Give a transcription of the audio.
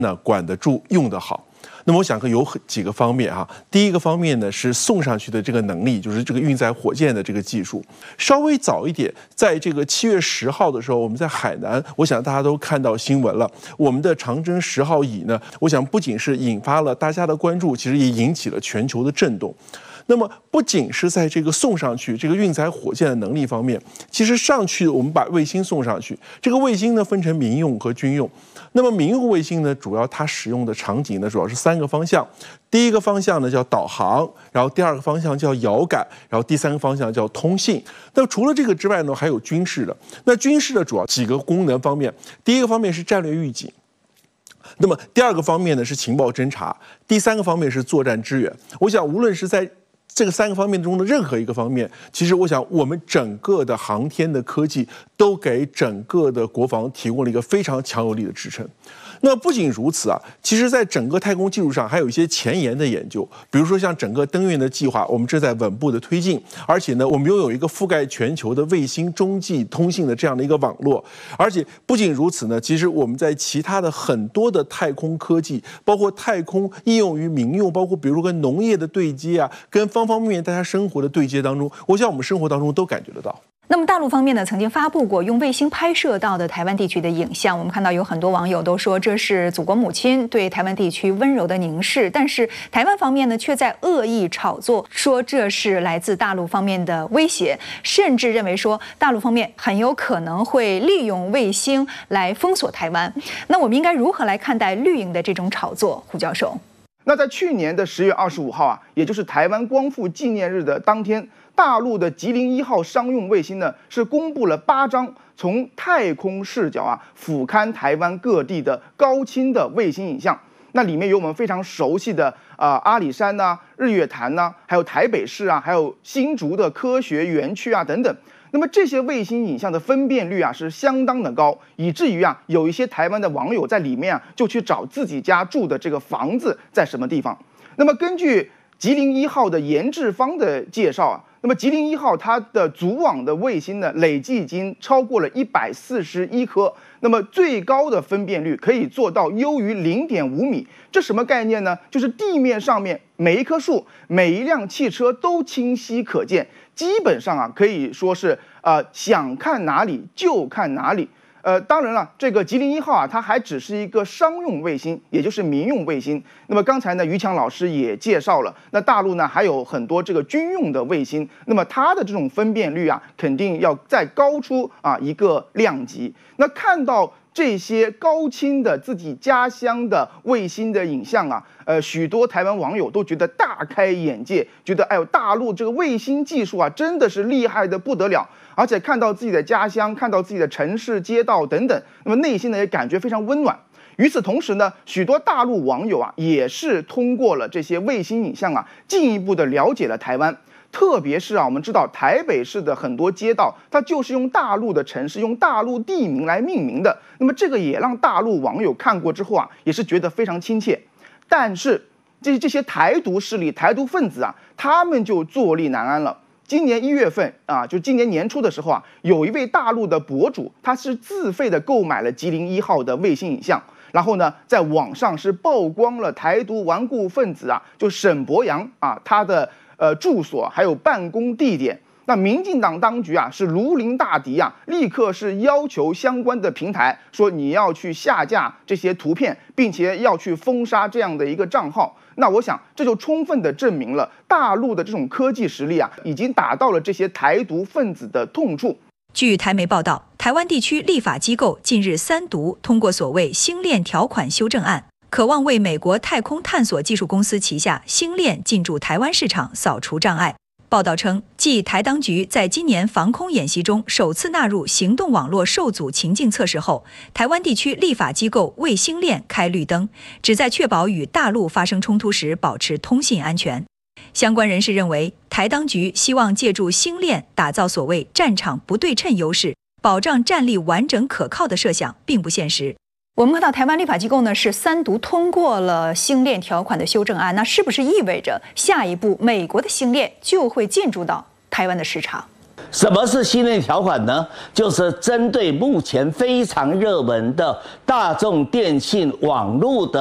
那管得住、用得好。那么我想有几个方面哈。第一个方面呢是送上去的这个能力，就是这个运载火箭的这个技术。稍微早一点，在这个7月10号的时候，我们在海南，我想大家都看到新闻了。我们的长征10号乙呢，我想不仅是引发了大家的关注，其实也引起了全球的震动。那么不仅是在这个送上去这个运载火箭的能力方面，其实上去我们把卫星送上去，这个卫星呢分成民用和军用。那么民用卫星呢，主要它使用的场景呢，主要是3个方向。第一个方向呢叫导航，然后第2个方向叫遥感，然后第3个方向叫通信。那除了这个之外呢，还有军事的。那军事的主要几个功能方面，第一个方面是战略预警。那么第2个方面呢是情报侦察，第3个方面是作战支援。我想无论是在这个3个方面中的任何一个方面，其实我想我们整个的航天的科技都给整个的国防提供了一个非常强有力的支撑。那不仅如此啊，其实在整个太空技术上还有一些前沿的研究，比如说像整个登月的计划，我们正在稳步的推进，而且呢，我们拥有一个覆盖全球的卫星中继通信的这样的一个网络。而且不仅如此呢，其实我们在其他的很多的太空科技，包括太空应用于民用，包括比如说跟农业的对接啊，跟方方面面大家生活的对接当中，我想我们生活当中都感觉得到。 那么大陆方面呢，曾经发布过用卫星拍摄到的台湾地区的影像。我们看到有很多网友都说这是祖国母亲对台湾地区温柔的凝视，但是台湾方面呢，却在恶意炒作，说这是来自大陆方面的威胁，甚至认为说大陆方面很有可能会利用卫星来封锁台湾。那我们应该如何来看待绿营的这种炒作？胡教授。 那在去年的10月25号啊，也就是台湾光复纪念日的当天，大陆的吉林1号商用卫星呢是公布了8张从太空视角啊俯瞰台湾各地的高清的卫星影像。那里面有我们非常熟悉的阿里山呐、日月潭呐、还有台北市啊，还有新竹的科学园区啊等等。那么这些卫星影像的分辨率啊是相当的高，以至于啊有一些台湾的网友在里面啊就去找自己家住的这个房子在什么地方。那么根据吉林1号的严志芳的介绍啊，那么吉林1号它的组网的卫星呢累计已经超过了141颗，那么最高的分辨率可以做到优于0.5米。这什么概念呢？就是地面上面每一棵树、每一辆汽车都清晰可见，基本上啊可以说是想看哪里就看哪里。当然了，这个吉林1号啊，它还只是一个商用卫星，也就是民用卫星。那么刚才呢，于强老师也介绍了，那大陆呢还有很多这个军用的卫星，那么它的这种分辨率啊，肯定要再高出一个量级。那看到这些高清的自己家乡的卫星的影像啊，许多台湾网友都觉得大开眼界，觉得哎呦，大陆这个卫星技术啊，真的是厉害的不得了。而且看到自己的家乡，看到自己的城市街道等等，那么内心呢也感觉非常温暖。与此同时呢，许多大陆网友啊，也是通过了这些卫星影像啊，进一步的了解了台湾。特别是我们知道台北市的很多街道，它就是用大陆的城市、用大陆地名来命名的。那么这个也让大陆网友看过之后啊，也是觉得非常亲切。但是这些台独势力、台独分子啊，他们就坐立难安了。今年1月份啊，就今年年初的时候啊，有一位大陆的博主，他是自费的购买了吉林1号的卫星影像，然后呢，在网上是曝光了台独顽固分子啊，就沈伯洋啊，他的住所还有办公地点。那民进党当局啊是如临大敌啊，立刻是要求相关的平台说你要去下架这些图片，并且要去封杀这样的一个账号。那我想这就充分的证明了大陆的这种科技实力啊，已经打到了这些台独分子的痛处。 据台媒报道，台湾地区立法机构近日3读通过所谓星链条款修正案，渴望为美国太空探索技术公司旗下星链进驻台湾市场扫除障碍。报道称，继台当局在今年防空演习中首次纳入行动网络受阻情境测试后，台湾地区立法机构为星链开绿灯，旨在确保与大陆发生冲突时保持通信安全。相关人士认为，台当局希望借助星链打造所谓战场不对称优势，保障战力完整可靠的设想并不现实。 我们看到台湾立法机构呢是3读通过了星链条款的修正案，那是不是意味着下一步美国的星链就会进驻到台湾的市场？ 什么是星链条款呢？就是针对目前非常热门的大众电信网络的